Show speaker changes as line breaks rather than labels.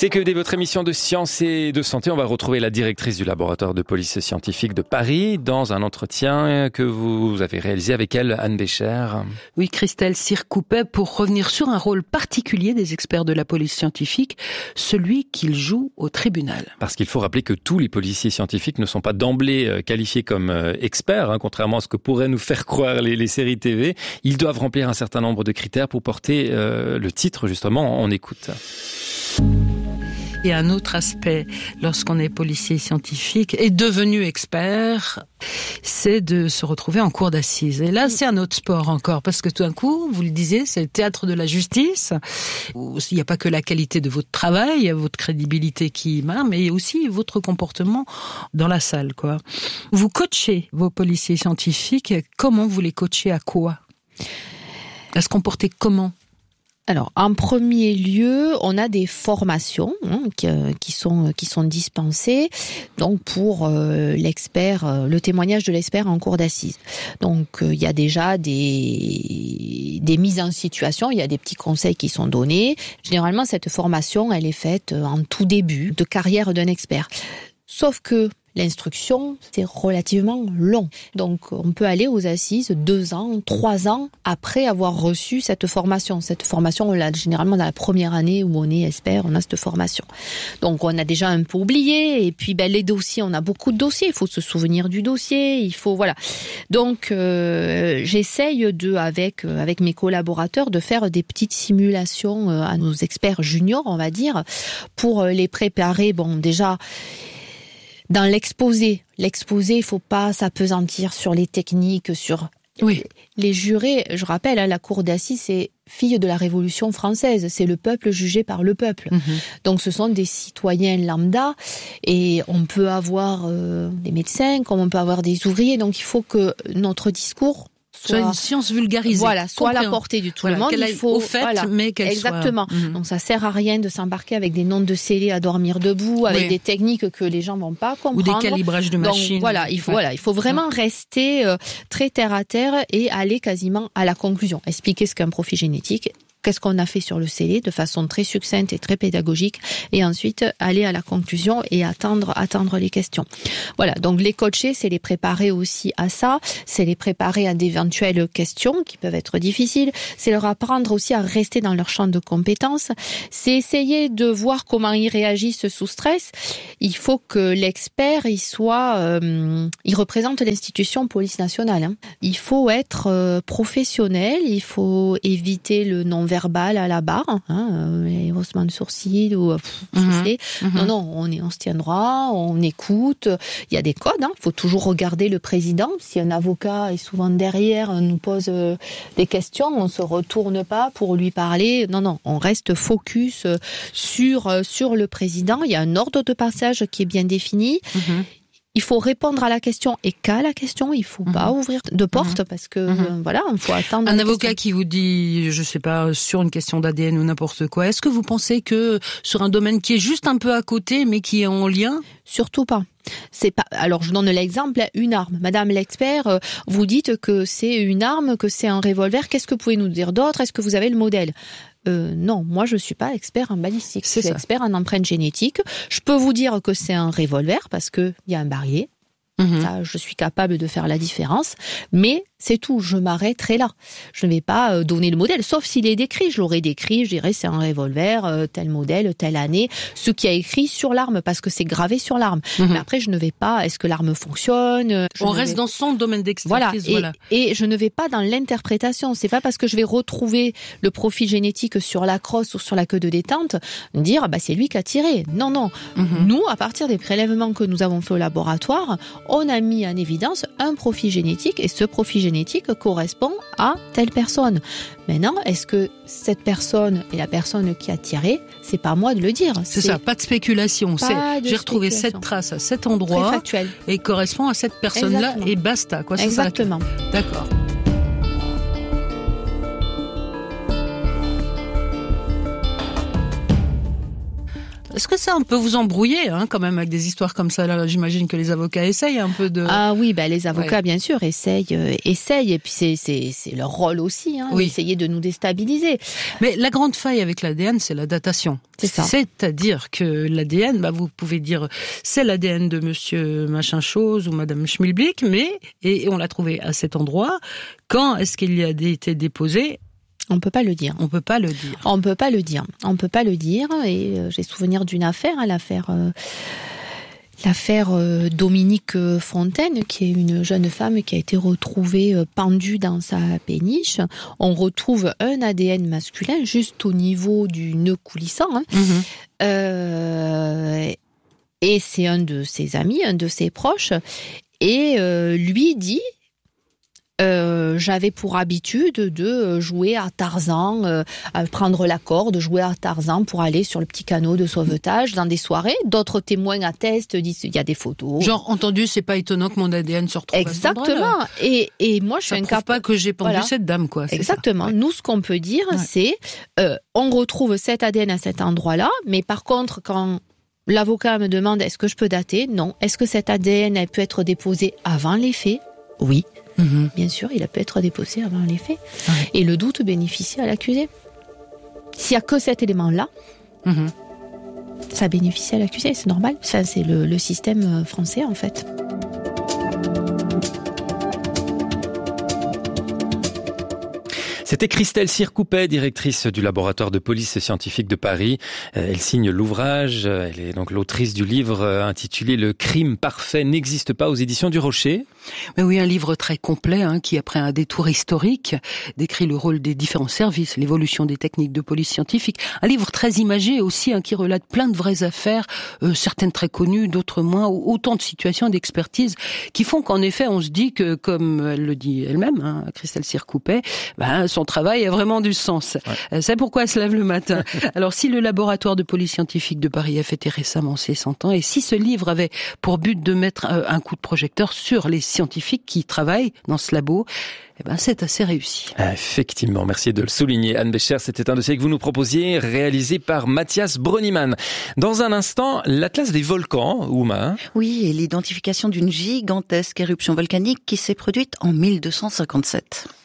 CQED, votre émission de sciences et de santé. On va retrouver la directrice du laboratoire de police scientifique de Paris dans un entretien que vous avez réalisé avec elle, Anne Bécher.
Oui, Christelle Circoupet, pour revenir sur un rôle particulier des experts de la police scientifique, celui qu'ils jouent au tribunal.
Parce qu'il faut rappeler que tous les policiers scientifiques ne sont pas d'emblée qualifiés comme experts, contrairement à ce que pourraient nous faire croire les séries TV. Ils doivent remplir un certain nombre de critères pour porter le titre, justement. On écoute.
Et un autre aspect, lorsqu'on est policier scientifique et devenu expert, c'est de se retrouver en cour d'assises. Et là, c'est un autre sport encore, parce que tout d'un coup, vous le disiez, c'est le théâtre de la justice. Il n'y a pas que la qualité de votre travail, votre crédibilité qui marche, mais aussi votre comportement dans la salle, quoi. Vous coachez vos policiers scientifiques. Comment vous les coachez à quoi? À se comporter comment?
Alors, en premier lieu, on a des formations qui sont dispensées, donc pour l'expert, le témoignage de l'expert en cour d'assises. Donc, il y a déjà des mises en situation, il y a des petits conseils qui sont donnés. Généralement, cette formation, elle est faite en tout début de carrière d'un expert. Sauf que l'instruction, c'est relativement long. Donc, on peut aller aux assises 2 ans, 3 ans après avoir reçu cette formation. Cette formation, on l'a généralement dans la première année où on est expert, on a cette formation. Donc, on a déjà un peu oublié. Et puis, les dossiers, on a beaucoup de dossiers. Il faut se souvenir du dossier. Il faut, voilà. Donc, j'essaye avec mes collaborateurs, de faire des petites simulations à nos experts juniors, on va dire, pour les préparer. Bon, déjà, dans l'exposé, il faut pas s'appesantir sur les techniques, sur les jurés. Je rappelle, la cour d'assises, c'est fille de la Révolution française, c'est le peuple jugé par le peuple. Donc ce sont des citoyens lambda, et on peut avoir des médecins, comme on peut avoir des ouvriers. Donc il faut que notre discours
soit une science vulgarisée.
Voilà, soit à la portée de tout le monde.
Qu'elle aille au fait, mais qu'elle
exactement.
soit...
Donc ça sert à rien de s'embarquer avec des noms de scellés à dormir debout, avec des techniques que les gens vont pas comprendre.
Ou des calibrages de machines.
Donc il faut vraiment rester très terre à terre et aller quasiment à la conclusion. Expliquer ce qu'est un profil génétique. Qu'est-ce qu'on a fait sur le scellé de façon très succincte et très pédagogique, et ensuite aller à la conclusion et attendre les questions. Voilà, donc les coacher, c'est les préparer aussi à ça, c'est les préparer à d'éventuelles questions qui peuvent être difficiles, c'est leur apprendre aussi à rester dans leur champ de compétences, c'est essayer de voir comment ils réagissent sous stress. Il faut que l'expert, il représente l'institution police nationale. Il faut être professionnel, il faut éviter le non-verbal à la barre, les haussements de sourcils ou souffler. Non, on se tient droit, on écoute. Il y a des codes, il faut toujours regarder le président. Si un avocat est souvent derrière, nous pose des questions, on se retourne pas pour lui parler. Non, on reste focus sur le président. Il y a un ordre de passage qui est bien défini. Il faut répondre à la question et qu'à la question, il faut pas ouvrir de porte parce que il faut attendre.
Un avocat qui vous dit, je sais pas, sur une question d'ADN ou n'importe quoi, est-ce que vous pensez que sur un domaine qui est juste un peu à côté mais qui est en lien?
Surtout pas. C'est pas. Alors je donne l'exemple, une arme. Madame l'expert, vous dites que c'est une arme, que c'est un revolver. Qu'est-ce que vous pouvez nous dire d'autre? Est-ce que vous avez le modèle? Non, moi je suis pas expert en balistique, je suis expert en empreinte génétique. Je peux vous dire que c'est un revolver parce que il y a un barillet. Ça, je suis capable de faire la différence, mais c'est tout, je m'arrêterai là. Je ne vais pas donner le modèle, sauf s'il est décrit. Je l'aurais décrit, je dirais c'est un revolver, tel modèle, telle année, ce qui a écrit sur l'arme, parce que c'est gravé sur l'arme. Mais après, je ne vais pas, est-ce que l'arme fonctionne?
On reste dans son domaine d'expertise.
Et je ne vais pas dans l'interprétation. C'est pas parce que je vais retrouver le profil génétique sur la crosse ou sur la queue de détente, dire c'est lui qui a tiré. Non. Nous, à partir des prélèvements que nous avons fait au laboratoire, on a mis en évidence un profil génétique, et ce profil génétique correspond à telle personne. Maintenant, est-ce que cette personne est la personne qui a tiré? C'est pas à moi de le dire.
C'est ça, pas de spéculation. J'ai retrouvé cette trace à cet endroit.
Très factuel.
Et correspond à cette personne-là. Exactement. Et basta, quoi.
Exactement.
D'accord. Est-ce que ça peut vous embrouiller quand même avec des histoires comme ça là? J'imagine que les avocats essayent un peu de...
Ah oui, les avocats bien sûr essayent, et puis c'est leur rôle aussi, d'essayer de nous déstabiliser.
Mais la grande faille avec l'ADN, c'est la datation.
C'est ça.
C'est-à-dire que l'ADN, vous pouvez dire c'est l'ADN de monsieur machin chose ou madame Schmilblick, et on l'a trouvé à cet endroit. Quand est-ce qu'il y a été déposé?
On peut pas le dire. Et j'ai souvenir d'une affaire, l'affaire Dominique Fontaine, qui est une jeune femme qui a été retrouvée pendue dans sa péniche. On retrouve un ADN masculin juste au niveau du nœud coulissant. Et c'est un de ses amis, un de ses proches. Et lui dit... j'avais pour habitude de jouer à Tarzan, prendre la corde, jouer à Tarzan pour aller sur le petit canot de sauvetage dans des soirées. D'autres témoins attestent, disent il y a des photos.
Genre, entendu, c'est pas étonnant que mon ADN se retrouve.
Exactement. Et moi, je suis incapable.
Pas que j'ai pendu cette dame, quoi.
Exactement. Nous, ce qu'on peut dire, c'est, on retrouve cet ADN à cet endroit-là, mais par contre, quand l'avocat me demande est-ce que je peux dater? Non. Est-ce que cet ADN peut être déposé avant les faits? Oui. Bien sûr, il peut être déposé avant les faits. Et le doute bénéficie à l'accusé. S'il n'y a que cet élément-là, ça bénéficie à l'accusé, c'est normal. Enfin, c'est le système français, en fait.
C'était Christelle Circoupet, directrice du laboratoire de police scientifique de Paris. Elle signe l'ouvrage. Elle est donc l'autrice du livre intitulé « Le crime parfait n'existe pas » aux éditions du Rocher.
Mais oui, un livre très complet qui, après un détour historique, décrit le rôle des différents services, l'évolution des techniques de police scientifique. Un livre très imagé aussi, qui relate plein de vraies affaires, certaines très connues, d'autres moins, autant de situations d'expertise qui font qu'en effet, on se dit que, comme elle le dit elle-même, Christelle Circoupet, son travail a vraiment du sens. Ouais. C'est pourquoi elle se lève le matin. Alors, si le laboratoire de police scientifique de Paris a fêté récemment ses 100 ans, et si ce livre avait pour but de mettre un coup de projecteur sur les scientifiques qui travaillent dans ce labo, c'est assez réussi.
Effectivement, merci de le souligner. Anne Bécher, c'était un dossier que vous nous proposiez, réalisé par Mathias Brönnimann. Dans un instant, l'Atlas des volcans, Ouma.
Oui, et l'identification d'une gigantesque éruption volcanique qui s'est produite en 1257.